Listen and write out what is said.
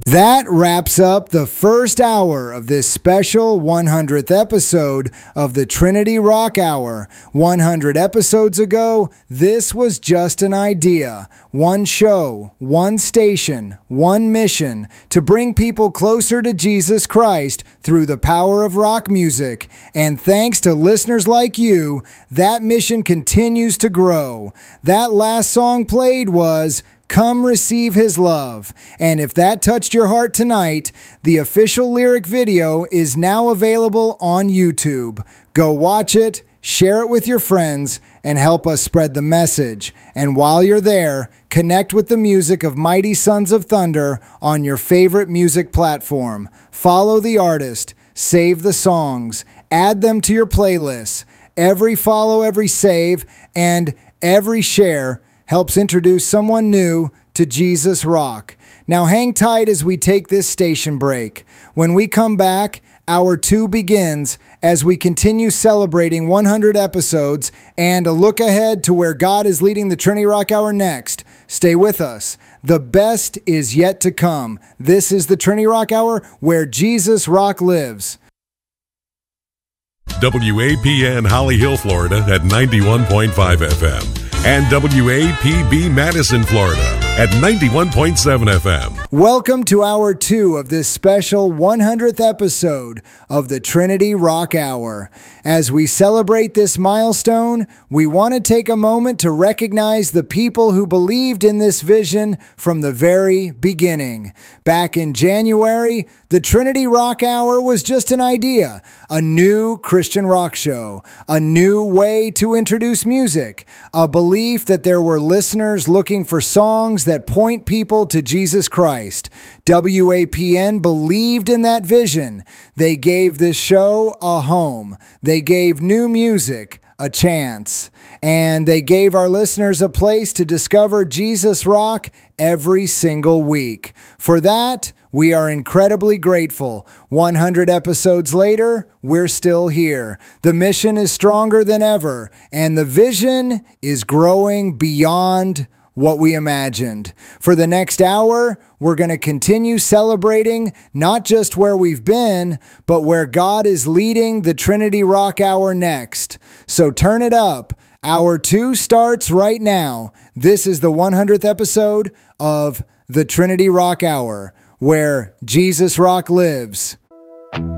That wraps up the first hour of this special 100th episode of the Trinity Rock Hour. 100 episodes ago, this was just an idea. One show, one station, one mission to bring people closer to Jesus Christ through the power of rock music. And thanks to listeners like you, that mission continues to grow. That last song played was "Come Receive His Love." And if that touched your heart tonight, the official lyric video is now available on YouTube. Go watch it, share it with your friends, and help us spread the message. And while you're there, connect with the music of Mighty Sons of Thunder on your favorite music platform. Follow the artist, save the songs, add them to your playlists. Every follow, every save, and every share helps introduce someone new to Jesus Rock. Now hang tight as we take this station break. When we come back, Hour 2 begins as we continue celebrating 100 episodes and a look ahead to where God is leading the Trinity Rock Hour next. Stay with us. The best is yet to come. This is the Trinity Rock Hour, where Jesus Rock lives. WAPN Holly Hill, Florida at 91.5 FM. And WAPB Madison, Florida at 91.7 FM. Welcome to Hour 2 of this special 100th episode of the Trinity Rock Hour. As we celebrate this milestone, we want to take a moment to recognize the people who believed in this vision from the very beginning. Back in January, the Trinity Rock Hour was just an idea, a new Christian rock show, a new way to introduce music, a belief that there were listeners looking for songs that point people to Jesus Christ. WAPN believed in that vision. They gave this show a home. They gave new music a chance. And they gave our listeners a place to discover Jesus Rock every single week. For that, we are incredibly grateful. 100 episodes later, we're still here. The mission is stronger than ever, and the vision is growing beyond what we imagined. For the next hour, we're going to continue celebrating not just where we've been, but where God is leading the Trinity Rock Hour next. So turn it up. Hour 2 starts right now. This is the 100th episode of the Trinity Rock Hour, where Jesus Rock lives.